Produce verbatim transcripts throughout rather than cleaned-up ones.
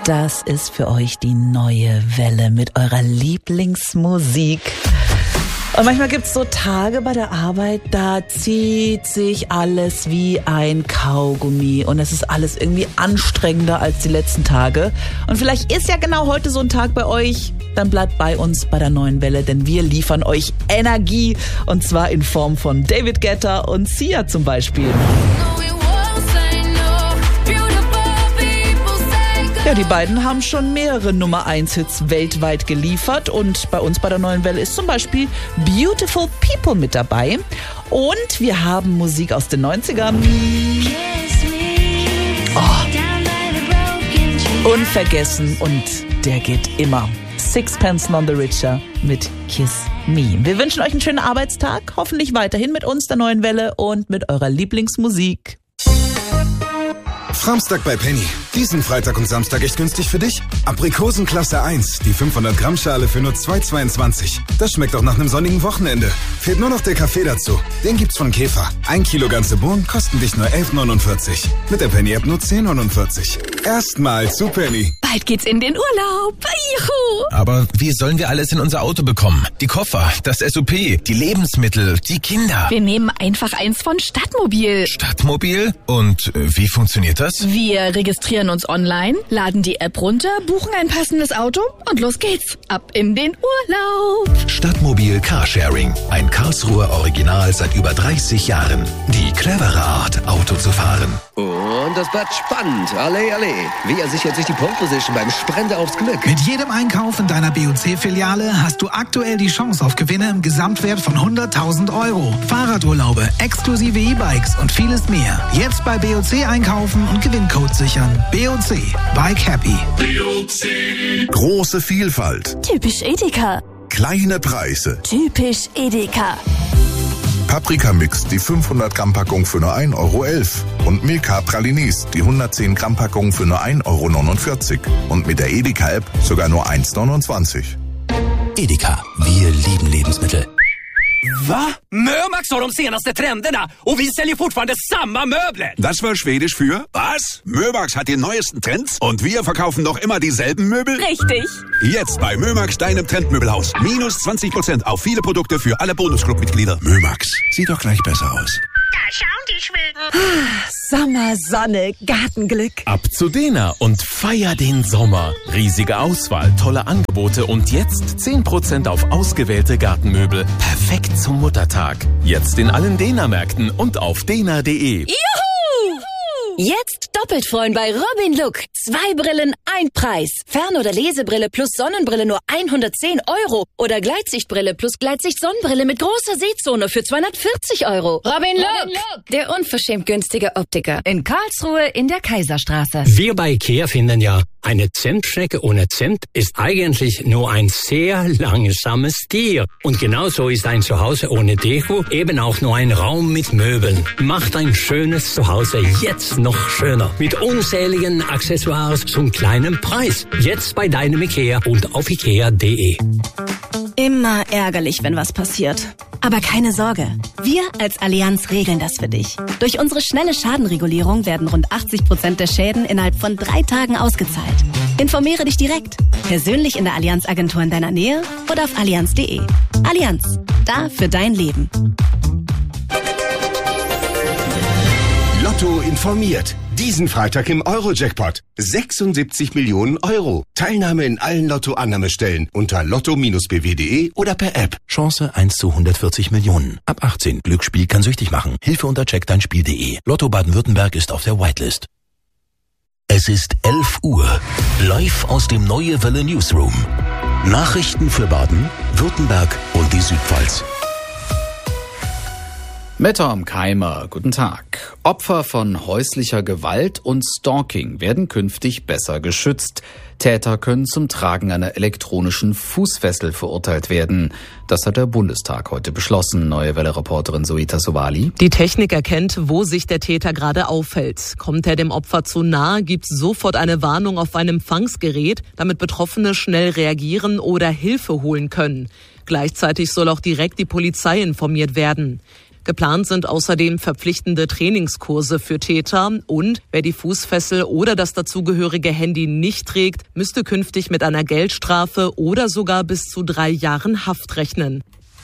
das ist für euch die neue Welle mit eurer Lieblingsmusik. Und manchmal gibt's so Tage bei der Arbeit, da zieht sich alles wie ein Kaugummi und es ist alles irgendwie anstrengender als die letzten Tage. Und vielleicht ist ja genau heute so ein Tag bei euch. Dann bleibt bei uns bei der neuen Welle, denn wir liefern euch Energie und zwar in Form von David Guetta und Sia zum Beispiel. Ja, die beiden haben schon mehrere Nummer eins Hits weltweit geliefert und bei uns bei der neuen Welle ist zum Beispiel Beautiful People mit dabei und wir haben Musik aus den neunzigern. Oh. Unvergessen und der geht immer. Sixpence None the Richer mit Kiss Me. Wir wünschen euch einen schönen Arbeitstag, hoffentlich weiterhin mit uns der neuen Welle und mit eurer Lieblingsmusik. Samstag bei Penny. Diesen Freitag und Samstag echt günstig für dich? Aprikosen Klasse eins, die fünfhundert Gramm Schale für nur zwei Euro zweiundzwanzig. Das schmeckt doch nach einem sonnigen Wochenende. Fehlt nur noch der Kaffee dazu. Den gibt's von Käfer. Ein Kilo ganze Bohnen kosten dich nur elf Euro neunundvierzig. Mit der Penny-App nur zehn Euro neunundvierzig. Erstmal zu Penny. Bald geht's in den Urlaub. Juhu! Aber wie sollen wir alles in unser Auto bekommen? Die Koffer, das S U P, die Lebensmittel, die Kinder. Wir nehmen einfach eins von Stadtmobil. Stadtmobil? Und äh, wie funktioniert das? Wir registrieren uns online, laden die App runter, buchen ein passendes Auto und los geht's. Ab in den Urlaub. Stadtmobil Carsharing. Ein Karlsruher Original seit über dreißig Jahren. Die clevere Art, Auto zu fahren. Und das bleibt spannend. Alle, alle. Wer sichert sich die Pole Position beim Sprint aufs Glück? Mit jedem Einkauf in deiner B O C-Filiale hast du aktuell die Chance auf Gewinne im Gesamtwert von hunderttausend Euro. Fahrradurlaube, exklusive E-Bikes und vieles mehr. Jetzt bei B O C einkaufen und Gewinncode sichern. B O C. Bike Happy. B O C. Große Vielfalt. Typisch Edeka. Kleine Preise. Typisch Edeka. Paprika-Mix, die fünfhundert Gramm Packung für nur ein Euro elf. Und Milka Pralinis, die hundertzehn Gramm Packung für nur ein Euro neunundvierzig. Und mit der Edeka-App sogar nur eins Euro neunundzwanzig. Edeka, wir lieben Lebensmittel. Va? Mömax har de senaste trenderna och vi säljer fortfarande samma möbler. Das war Schwedisch für was? Mömax hat die neuesten Trends und wir verkaufen noch immer dieselben Möbel? Richtig. Jetzt bei Mömax, deinem Trendmöbelhaus. Minus zwanzig Prozent auf viele Produkte für alle Bonusclub-Mitglieder. Mömax, sieht doch gleich besser aus. Da schauen die Schweden. Sommer, Sonne, Gartenglück. Ab zu Dena und feier den Sommer. Riesige Auswahl, tolle Angebote und jetzt zehn Prozent auf ausgewählte Gartenmöbel. Perfekt zum Muttertag. Jetzt in allen Dena-Märkten und auf dena punkt de. Juhu! Jetzt doppelt freuen bei Robin Look. Zwei Brillen, ein Preis. Fern- oder Lesebrille plus Sonnenbrille nur hundertzehn Euro. Oder Gleitsichtbrille plus Gleitsicht-Sonnenbrille mit großer Sehzone für zweihundertvierzig Euro. Robin Look, Robin Look, der unverschämt günstige Optiker. In Karlsruhe in der Kaiserstraße. Wir bei IKEA finden ja, eine Zentstrecke ohne Cent ist eigentlich nur ein sehr langsames Tier. Und genauso ist ein Zuhause ohne Deko eben auch nur ein Raum mit Möbeln. Macht ein schönes Zuhause jetzt noch schöner. Mit unzähligen Accessoires zum kleinen Preis. Jetzt bei deinem IKEA und auf ikea punkt de. Immer ärgerlich, wenn was passiert. Aber keine Sorge. Wir als Allianz regeln das für dich. Durch unsere schnelle Schadenregulierung werden rund achtzig Prozent der Schäden innerhalb von drei Tagen ausgezahlt. Informiere dich direkt. Persönlich in der Allianz-Agentur in deiner Nähe oder auf allianz punkt de. Allianz. Da für dein Leben. Lotto informiert. Diesen Freitag im Euro-Jackpot. sechsundsiebzig Millionen Euro. Teilnahme in allen Lotto-Annahmestellen unter lotto b w punkt de oder per App. Chance eins zu hundertvierzig Millionen. Ab achtzehn. Glücksspiel kann süchtig machen. Hilfe unter check dein Spiel punkt de. Lotto Baden-Württemberg ist auf der Whitelist. Es ist elf Uhr. Live aus dem Neue Welle Newsroom. Nachrichten für Baden, Württemberg und die Südpfalz. Mit Tom Keimer, guten Tag. Opfer von häuslicher Gewalt und Stalking werden künftig besser geschützt. Täter können zum Tragen einer elektronischen Fußfessel verurteilt werden. Das hat der Bundestag heute beschlossen. Neue Welle-Reporterin Soita Sowali. Die Technik erkennt, wo sich der Täter gerade aufhält. Kommt er dem Opfer zu nahe, gibt sofort eine Warnung auf ein Empfangsgerät, damit Betroffene schnell reagieren oder Hilfe holen können. Gleichzeitig soll auch direkt die Polizei informiert werden. Geplant sind außerdem verpflichtende Trainingskurse für Täter und wer die Fußfessel oder das dazugehörige Handy nicht trägt, müsste künftig mit einer Geldstrafe oder sogar bis zu drei Jahren Haft rechnen.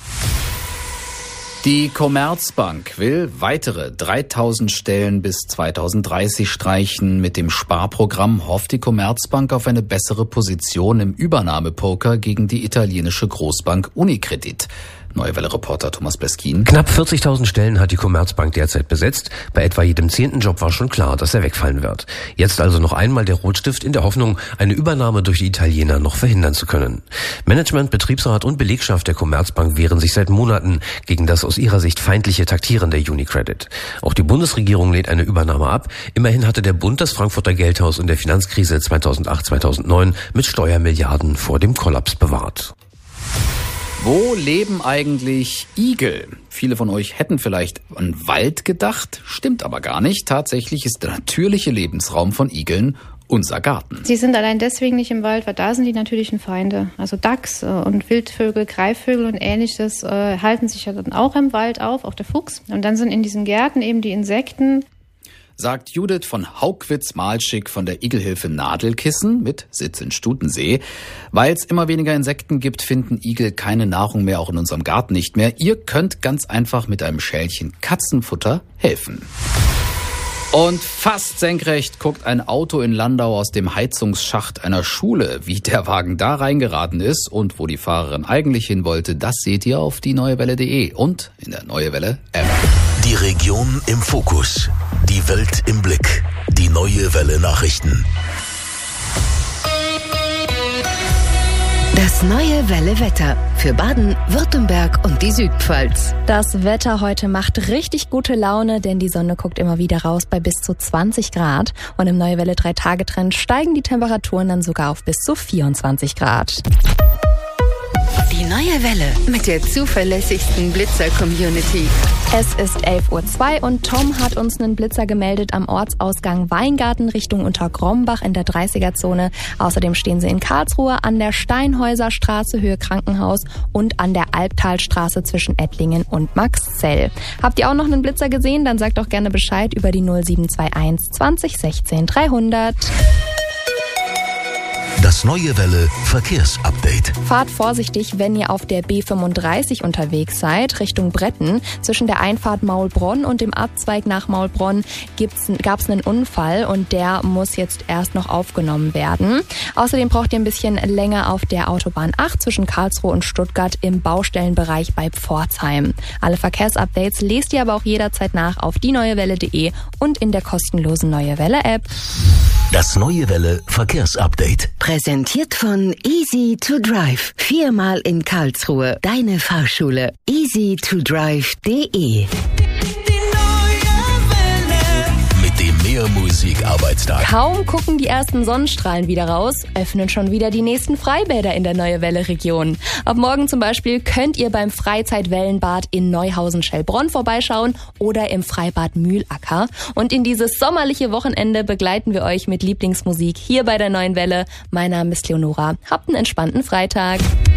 Die Commerzbank will weitere dreitausend Stellen bis zweitausenddreißig streichen. Mit dem Sparprogramm hofft die Commerzbank auf eine bessere Position im Übernahmepoker gegen die italienische Großbank Unicredit. Neue Welle-Reporter Thomas Bleskin. Knapp vierzigtausend Stellen hat die Commerzbank derzeit besetzt. Bei etwa jedem zehnten Job war schon klar, dass er wegfallen wird. Jetzt also noch einmal der Rotstift in der Hoffnung, eine Übernahme durch die Italiener noch verhindern zu können. Management, Betriebsrat und Belegschaft der Commerzbank wehren sich seit Monaten gegen das aus ihrer Sicht feindliche Taktieren der Unicredit. Auch die Bundesregierung lehnt eine Übernahme ab. Immerhin hatte der Bund das Frankfurter Geldhaus in der Finanzkrise zweitausendacht zweitausendneun mit Steuermilliarden vor dem Kollaps bewahrt. Wo leben eigentlich Igel? Viele von euch hätten vielleicht an Wald gedacht, stimmt aber gar nicht. Tatsächlich ist der natürliche Lebensraum von Igeln unser Garten. Sie sind allein deswegen nicht im Wald, weil da sind die natürlichen Feinde. Also Dachs und Wildvögel, Greifvögel und ähnliches äh, halten sich ja dann auch im Wald auf, auch der Fuchs. Und dann sind in diesen Gärten eben die Insekten. Sagt Judith von Haugwitz-Malschick von der Igelhilfe Nadelkissen mit Sitz in Stutensee. Weil es immer weniger Insekten gibt, finden Igel keine Nahrung mehr, auch in unserem Garten nicht mehr. Ihr könnt ganz einfach mit einem Schälchen Katzenfutter helfen. Und fast senkrecht guckt ein Auto in Landau aus dem Heizungsschacht einer Schule. Wie der Wagen da reingeraten ist und wo die Fahrerin eigentlich hin wollte, das seht ihr auf die neuewelle punkt de und in der Neue Welle App. Die Region im Fokus. Die Welt im Blick. Die Neue Welle Nachrichten. Das Neue Welle Wetter für Baden, Württemberg und die Südpfalz. Das Wetter heute macht richtig gute Laune, denn die Sonne guckt immer wieder raus bei bis zu zwanzig Grad. Und im Neue Welle drei Tage Trend steigen die Temperaturen dann sogar auf bis zu vierundzwanzig Grad. Die Neue Welle mit der zuverlässigsten Blitzer-Community. Es ist elf Uhr zwei und Tom hat uns einen Blitzer gemeldet am Ortsausgang Weingarten Richtung Untergrombach in der dreißiger-Zone. Außerdem stehen sie in Karlsruhe an der Steinhäuserstraße Höhe Krankenhaus und an der Albtalstraße zwischen Ettlingen und Maxzell. Habt ihr auch noch einen Blitzer gesehen? Dann sagt doch gerne Bescheid über die null sieben zwei eins zwanzig sechzehn dreihundert. Das Neue Welle Verkehrsupdate. Fahrt vorsichtig, wenn ihr auf der B fünfunddreißig unterwegs seid, Richtung Bretten. Zwischen der Einfahrt Maulbronn und dem Abzweig nach Maulbronn gab es einen Unfall und der muss jetzt erst noch aufgenommen werden. Außerdem braucht ihr ein bisschen länger auf der Autobahn acht zwischen Karlsruhe und Stuttgart im Baustellenbereich bei Pforzheim. Alle Verkehrsupdates lest ihr aber auch jederzeit nach auf die neue welle punkt de und in der kostenlosen Neue Welle App. Das Neue Welle Verkehrsupdate. Präsentiert von Easy to Drive. Viermal in Karlsruhe. Deine Fahrschule. easy to drive punkt de. Mit dem Mehrmusik-Arbeitstag. Kaum gucken die ersten Sonnenstrahlen wieder raus, öffnen schon wieder die nächsten Freibäder in der Neue Welle Region. Ab morgen zum Beispiel könnt ihr beim Freizeitwellenbad in Neuhausen-Schellbronn vorbeischauen oder im Freibad Mühlacker. Und in dieses sommerliche Wochenende begleiten wir euch mit Lieblingsmusik hier bei der Neuen Welle. Mein Name ist Leonora. Habt einen entspannten Freitag.